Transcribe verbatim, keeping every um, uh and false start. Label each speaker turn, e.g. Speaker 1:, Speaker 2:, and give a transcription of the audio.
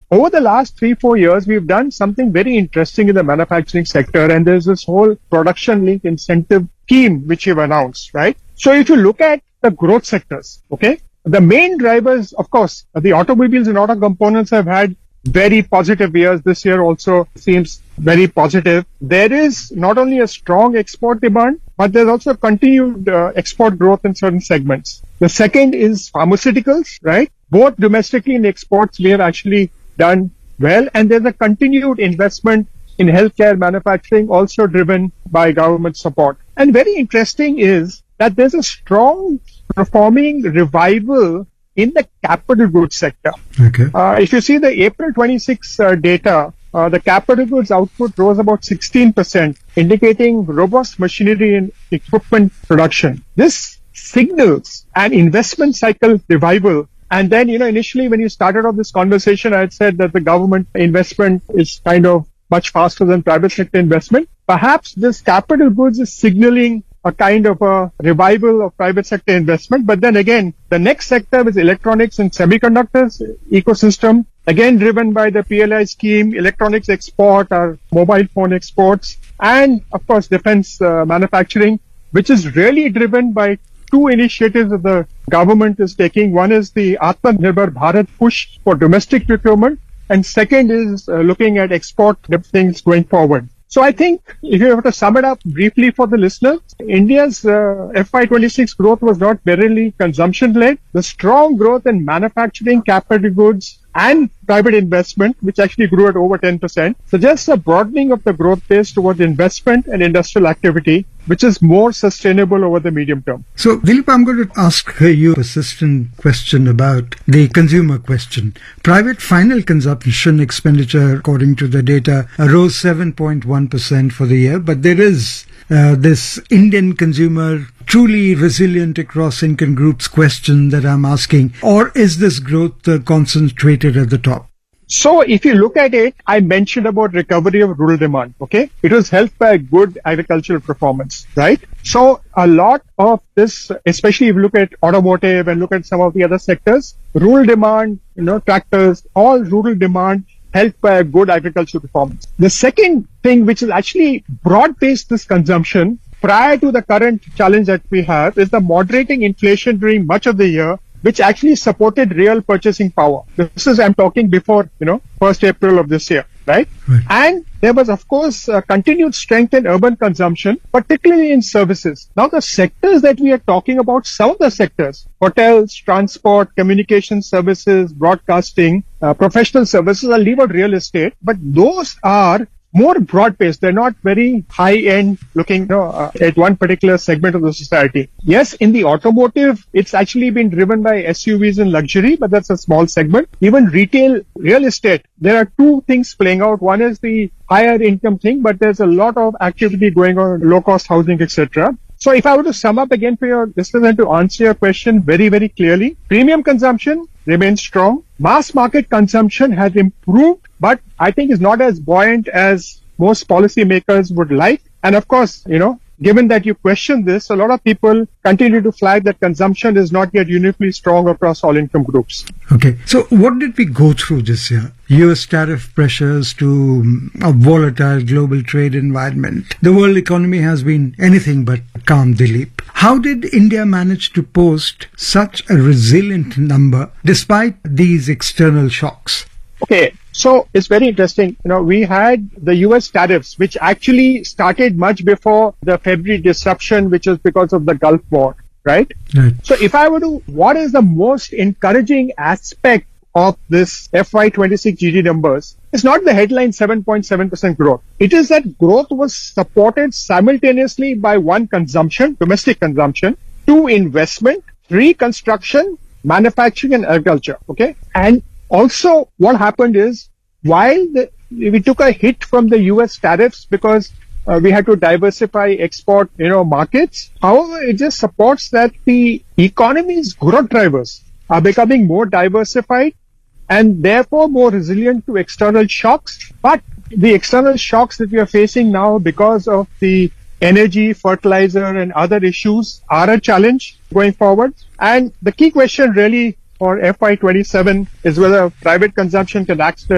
Speaker 1: over the last three, four years, we've done something very interesting in the manufacturing sector. And there's this whole production linked incentive scheme which we've announced, right? So if you look at the growth sectors, okay, the main drivers, of course, the automobiles and auto components have had very positive years. This year also seems very positive. There is not only a strong export demand, but there's also continued uh, export growth in certain segments. The second is pharmaceuticals, right? Both domestically and exports, we have actually done well. And there's a continued investment in healthcare manufacturing, also driven by government support. And very interesting is that there's a strong performing revival in the capital goods sector.
Speaker 2: Okay.
Speaker 1: Uh, if you see the April twenty-sixth uh, data, uh, the capital goods output rose about sixteen percent, indicating robust machinery and equipment production. This signals an investment cycle revival. And then, you know, initially when you started off this conversation, I had said that the government investment is kind of much faster than private sector investment. Perhaps this capital goods is signaling a kind of a revival of private sector investment. But then again, the next sector is electronics and semiconductors ecosystem, again driven by the P L I scheme, electronics export, or mobile phone exports, and of course defense uh, manufacturing, which is really driven by two initiatives that the government is taking. One is the Atmanirbhar Bharat push for domestic procurement, and second is uh, looking at export things going forward. So I think if you have to sum it up briefly for the listeners, India's uh, F Y twenty-six growth was not merely consumption-led. The strong growth in manufacturing, capital goods, and private investment, which actually grew at over ten percent, suggests a broadening of the growth base towards investment and industrial activity, which is more sustainable over the medium term.
Speaker 2: So, Dilip, I'm going to ask you a persistent question about the consumer question. Private final consumption expenditure, according to the data, rose seven point one percent for the year, but there is uh, this Indian consumer truly resilient across income groups question that I'm asking, or is this growth uh, concentrated at the top?
Speaker 1: So if you look at it, I mentioned about recovery of rural demand, okay? It was helped by good agricultural performance, right? So a lot of this, especially if you look at automotive and look at some of the other sectors, rural demand, you know, tractors, all rural demand helped by a good agricultural performance. The second thing, which is actually broad-based this consumption, prior to the current challenge that we have, is the moderating inflation during much of the year, which actually supported real purchasing power. This is, I'm talking before, you know, first April of this year, right?
Speaker 2: Right.
Speaker 1: And there was, of course, uh, continued strength in urban consumption, particularly in services. Now, the sectors that we are talking about, some of the sectors, hotels, transport, communication services, broadcasting, uh, professional services, I'll leave out real estate, but those are more broad-based. They're not very high-end looking, you know, uh, at one particular segment of the society. Yes, in the automotive, it's actually been driven by S U Vs and luxury, but that's a small segment. Even retail, real estate, there are two things playing out. One is the higher income thing, but there's a lot of activity going on, low-cost housing, et cetera. So if I were to sum up again for your listeners and to answer your question very, very clearly, premium consumption remains strong. Mass market consumption has improved, but I think is not as buoyant as most policymakers would like. And of course, you know, given that you question this, a lot of people continue to flag that consumption is not yet uniformly strong across all income groups.
Speaker 2: Okay. So what did we go through this year? U S tariff pressures to a volatile global trade environment. The world economy has been anything but calm, Dilip. How did India manage to post such a resilient number despite these external shocks?
Speaker 1: Okay, so it's very interesting. You know, we had the U S tariffs, which actually started much before the February disruption, which was because of the Gulf War, right?
Speaker 2: Right.
Speaker 1: So if I were to, what is the most encouraging aspect of this F Y twenty-six G D numbers? It's not the headline seven point seven percent growth. It is that growth was supported simultaneously by one, consumption, domestic consumption, two, investment, three, construction, manufacturing and agriculture, okay? And also, what happened is, while the, we took a hit from the U S tariffs because uh, we had to diversify export, you know, markets. However, it just supports that the economy's growth drivers are becoming more diversified and therefore more resilient to external shocks. But the external shocks that we are facing now because of the energy, fertilizer, and other issues are a challenge going forward. And the key question really for F Y twenty-seven is whether private consumption can act